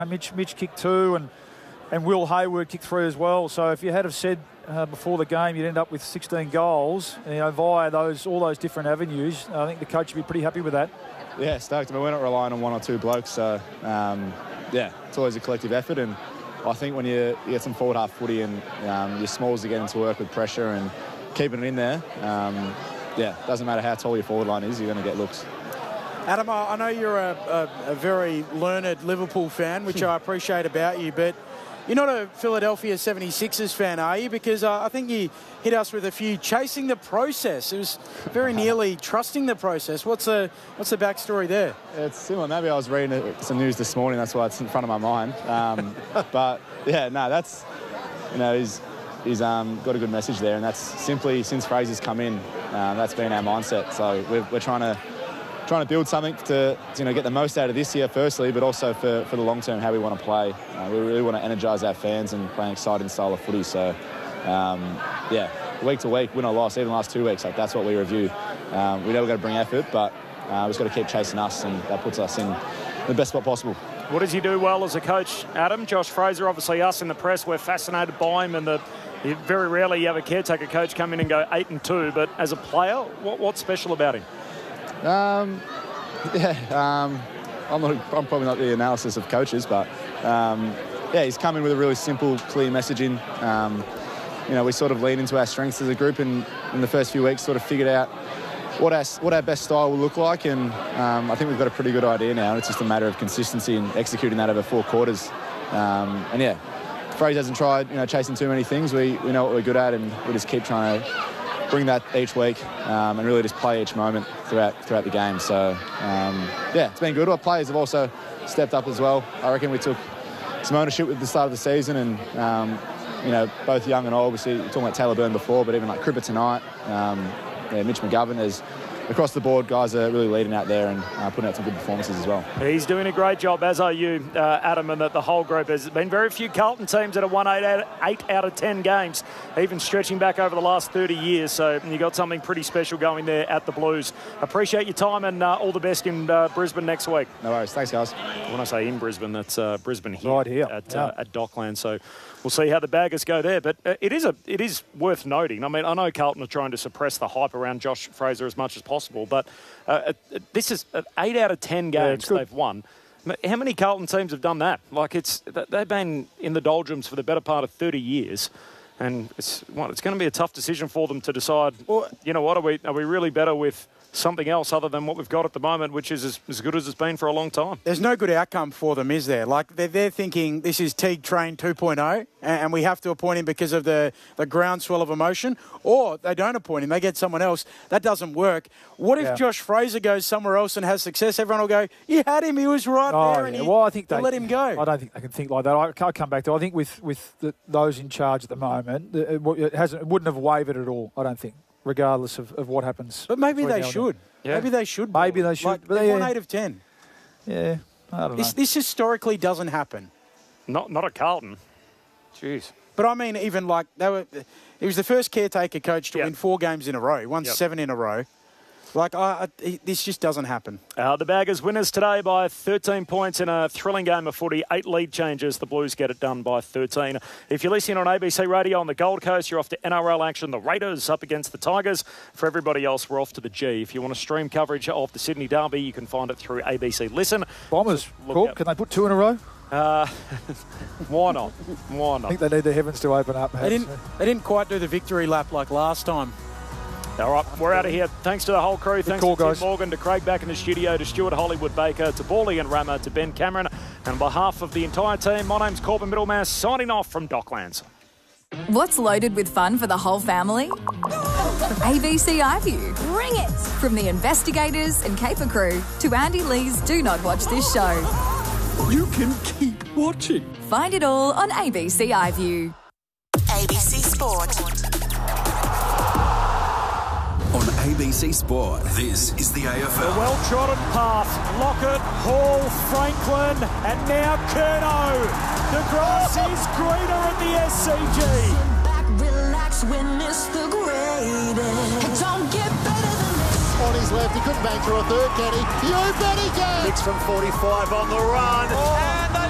Mitch kicked 2 and Will Hayward kicked 3 as well. So if you had have said before the game you'd end up with 16 goals, via all those different avenues, I think the coach would be pretty happy with that. Yeah, stoked. I mean, we're not relying on one or two blokes, so it's always a collective effort. And I think when you get some forward half footy and your smalls are getting to work with pressure and keeping it in there, doesn't matter how tall your forward line is, you're going to get looks. Adam, I know you're a very learned Liverpool fan, which I appreciate about you, but you're not a Philadelphia 76ers fan, are you? Because I think you hit us with a few chasing the process. It was very nearly trusting the process. What's the backstory there? It's similar. Maybe I was reading some news this morning, that's why it's in front of my mind. He's got a good message there, and that's simply since Fraser's come in, that's been our mindset. So we're trying to build something to get the most out of this year, firstly, but also for the long term, how we want to play. We really want to energise our fans and play an exciting style of footy. So, week to week, win or loss, even the last 2 weeks, that's what we review. We know we've got to bring effort, but we've just got to keep chasing us, and that puts us in the best spot possible. What does he do well as a coach, Adam? Josh Fraser, obviously us in the press, we're fascinated by him, and very rarely you have a caretaker coach come in and go 8-2, but as a player, what's special about him? I'm probably not the analysis of coaches, but he's come in with a really simple, clear messaging. We sort of lean into our strengths as a group, and in the first few weeks sort of figured out what our best style will look like, and I think we've got a pretty good idea now. It's just a matter of consistency and executing that over 4 quarters. Fraser hasn't tried chasing too many things. We know what we're good at, and we just keep trying to bring that each week and really just play each moment throughout the game. So, it's been good. Our players have also stepped up as well. I reckon we took some ownership at the start of the season, and, both young and old. Obviously, talking about Taylor Byrne before, but even like Cripper tonight, Mitch McGovern is... Across the board, guys are really leading out there and putting out some good performances as well. He's doing a great job, as are you, Adam, and the whole group. There's been very few Carlton teams that have won 8 out of 10 games, even stretching back over the last 30 years. So you got something pretty special going there at the Blues. Appreciate your time, and all the best in Brisbane next week. No worries. Thanks, guys. When I say in Brisbane, that's Brisbane here, right here at Dockland. So we'll see how the Baggers go there. But it is worth noting. I mean, I know Carlton are trying to suppress the hype around Josh Fraser as much as possible, but this is 8 out of 10 games they've won. How many Carlton teams have done that? They've been in the doldrums for the better part of 30 years, and it's going to be a tough decision for them to decide. Well, you know what? Are we really better with something else other than what we've got at the moment, which is as good as it's been for a long time? There's no good outcome for them, is there? Like, they're thinking this is Teague Train 2.0 and we have to appoint him because of the groundswell of emotion, or they don't appoint him, they get someone else. That doesn't work. What if Josh Fraser goes somewhere else and has success? Everyone will go, you had him, he was right there, and I think they let him go. I don't think they can think like that. I can't come back to it. I think with those in charge at the moment, it wouldn't have wavered at all, I don't think, regardless of what happens. But maybe they should. Yeah. Maybe they should. Maybe they should. Like, they won 8 of 10. Yeah, I don't know. This historically doesn't happen. Not at Carlton. Jeez. But I mean, even like he was the first caretaker coach to win 4 games in a row. He won 7 in a row. Like, this just doesn't happen. The Baggers winners today by 13 points in a thrilling game of footy. 8 lead changes. The Blues get it done by 13. If you're listening on ABC Radio on the Gold Coast, you're off to NRL action. The Raiders up against the Tigers. For everybody else, we're off to the G. If you want to stream coverage of the Sydney Derby, you can find it through ABC Listen. Bombers, cool. Can they put 2 in a row? Why not? Why not? I think they need the heavens to open up. They didn't quite do the victory lap like last time. All right, we're out of here. Thanks to the whole crew. Thanks to Tim Morgan, to Craig back in the studio, to Stuart Hollywood-Baker, to Bawley and Rammer, to Ben Cameron. And on behalf of the entire team, my name's Corbin Middlemass, signing off from Docklands. What's loaded with fun for the whole family? ABC iView. Bring it! From the investigators and caper crew to Andy Lee's Do Not Watch This Show. You can keep watching. Find it all on ABC iView. ABC Sport. On ABC Sport, this is the AFL. The well-trodden path. Lockett, Hall, Franklin, and now Curnow. The grass is greener at the SCG. Sit back, relax, witness the greatest. Don't get better than this. On his left, he couldn't bang through a third, can he? You bet he can. Hits from 45 on the run. And